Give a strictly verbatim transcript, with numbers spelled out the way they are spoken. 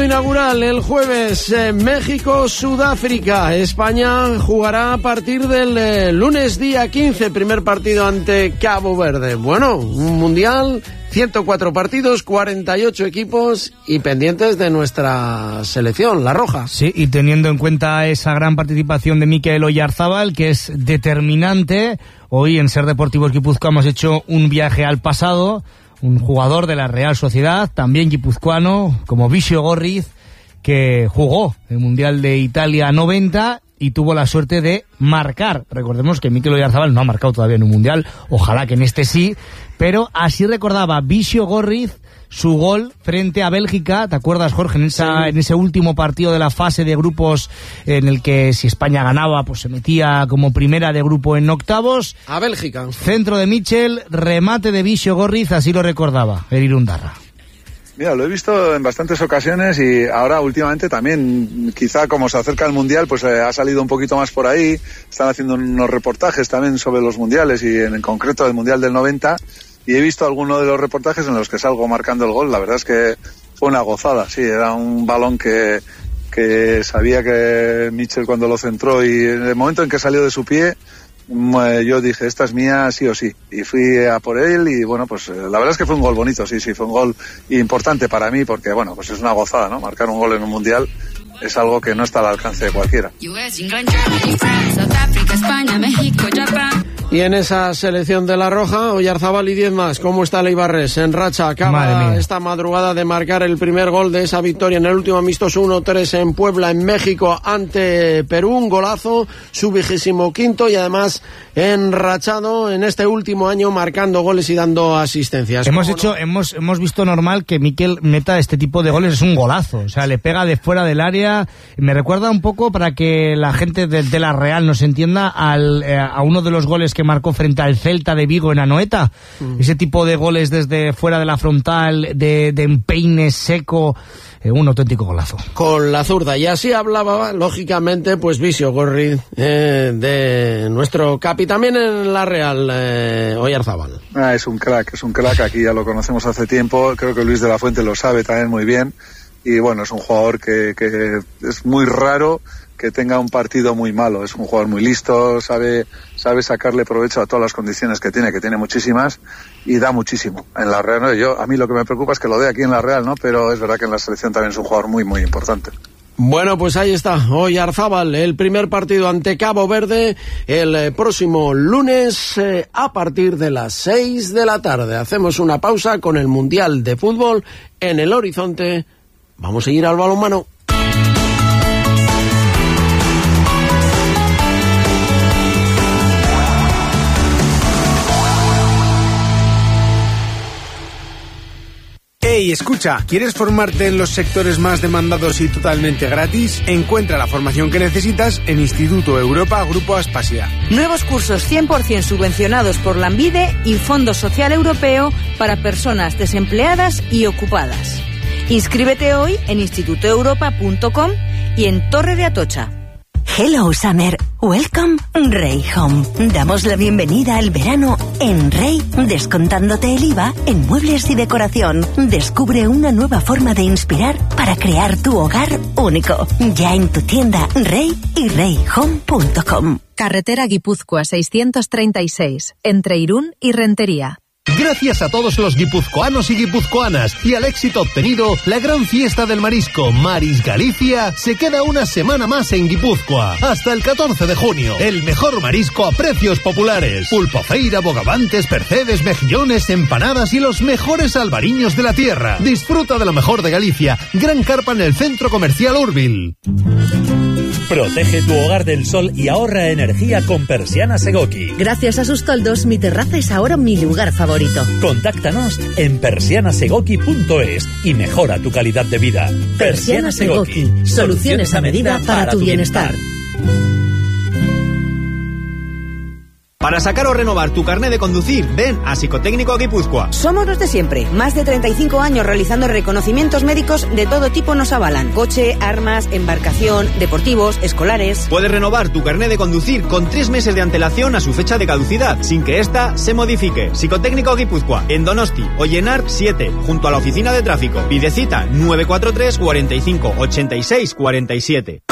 inaugural el jueves, eh, México-Sudáfrica. España jugará a partir del eh, lunes día quince, primer partido ante Cabo Verde. Bueno, un mundial, ciento cuatro partidos, cuarenta y ocho equipos y pendientes de nuestra selección, la roja. Sí, y teniendo en cuenta esa gran participación de Mikel Oyarzábal, que es determinante, hoy en Ser Deportivos Guipúzcoa hemos hecho un viaje al pasado. Un jugador de la Real Sociedad, también guipuzcoano, como Visio Gorriz, que jugó el Mundial de Italia noventa y tuvo la suerte de marcar. Recordemos que Mikel Oyarzábal no ha marcado todavía en un Mundial, ojalá que en este sí, pero así recordaba Visio Gorriz su gol frente a Bélgica. ¿Te acuerdas, Jorge? En esa, sí. en ese último partido de la fase de grupos, en el que si España ganaba, pues se metía como primera de grupo en octavos. A Bélgica. Centro de Michel, remate de Visio Gorriz, así lo recordaba el Irundarra. Mira, lo he visto en bastantes ocasiones y ahora últimamente también, quizá como se acerca el Mundial, pues eh, ha salido un poquito más por ahí. Están haciendo unos reportajes también sobre los Mundiales y en concreto el Mundial del noventa. Y he visto algunos de los reportajes en los que salgo marcando el gol. La verdad es que fue una gozada, sí, era un balón que, que sabía que Michel cuando lo centró, y en el momento en que salió de su pie, yo dije, esta es mía sí o sí. Y fui a por él y bueno, pues la verdad es que fue un gol bonito, sí, sí, fue un gol importante para mí porque bueno, pues es una gozada, ¿no? Marcar un gol en un Mundial es algo que no está al alcance de cualquiera. Y en esa selección de la roja, Oyarzábal y diez más. ¿Cómo está el Ibarres? En racha, acaba esta madrugada de marcar el primer gol de esa victoria en el último amistoso uno tres en Puebla, en México, ante Perú. Un golazo, su vigésimo quinto, y además enrachado en este último año marcando goles y dando asistencias. Hemos hecho, no? hemos, hemos visto normal que Mikel meta este tipo de goles, es un golazo. O sea, le pega de fuera del área. Me recuerda un poco, para que la gente de, de la Real nos entienda, al, eh, a uno de los goles que marcó frente al Celta de Vigo en Anoeta. Mm. Ese tipo de goles desde fuera de la frontal, de, de empeine seco, eh, un auténtico golazo. Con la zurda. Y así hablaba, lógicamente, pues Visio Gorriz, eh, de nuestro capi también en la Real, eh, Oyarzábal. Ah, es un crack, es un crack, aquí ya lo conocemos hace tiempo, creo que Luis de la Fuente lo sabe también muy bien, y bueno, es un jugador que, que es muy raro que tenga un partido muy malo. Es un jugador muy listo, sabe sabe sacarle provecho a todas las condiciones que tiene, que tiene muchísimas, y da muchísimo. En la Real, ¿no? Yo, a mí lo que me preocupa es que lo dé aquí en la Real, ¿no? Pero es verdad que en la selección también es un jugador muy, muy importante. Bueno, pues ahí está, Oyarzábal, el primer partido ante Cabo Verde, el eh, próximo lunes eh, a partir de las seis de la tarde. Hacemos una pausa con el Mundial de Fútbol en el horizonte. Vamos a ir al balonmano. Hey, escucha, ¿quieres formarte en los sectores más demandados y totalmente gratis? Encuentra la formación que necesitas en Instituto Europa Grupo Aspasia. Nuevos cursos cien por ciento subvencionados por Lanbide y Fondo Social Europeo para personas desempleadas y ocupadas. Inscríbete hoy en instituto europa punto com y en Torre de Atocha. Hello Summer, welcome Rey Home. Damos la bienvenida al verano en Rey, descontándote el I V A en muebles y decoración. Descubre una nueva forma de inspirar para crear tu hogar único. Ya en tu tienda Rey y rey home punto com. Carretera Guipúzcoa seiscientos treinta y seis, entre Irún y Rentería. Gracias a todos los guipuzcoanos y guipuzcoanas y al éxito obtenido, la gran fiesta del marisco Maris Galicia se queda una semana más en Guipúzcoa. Hasta el catorce de junio. El mejor marisco a precios populares. Pulpofeira, bogavantes, percebes, mejillones, empanadas y los mejores albariños de la tierra. Disfruta de lo mejor de Galicia. Gran carpa en el Centro Comercial Urbil. Protege tu hogar del sol y ahorra energía con Persianas Egoki. Gracias a sus toldos, mi terraza es ahora mi lugar favorito. Contáctanos en persianas egoki punto es y mejora tu calidad de vida. Persianas Egoki, soluciones a medida para tu bienestar. Para sacar o renovar tu carnet de conducir, ven a Psicotécnico Guipúzcoa. Somos los de siempre. Más de treinta y cinco años realizando reconocimientos médicos de todo tipo nos avalan. Coche, armas, embarcación, deportivos, escolares. Puedes renovar tu carnet de conducir con tres meses de antelación a su fecha de caducidad, sin que ésta se modifique. Psicotécnico Guipúzcoa, en Donosti, Ollenar siete, junto a la oficina de tráfico. Pide cita nueve cuatro tres, cuarenta y cinco, ochenta y seis, cuarenta y siete.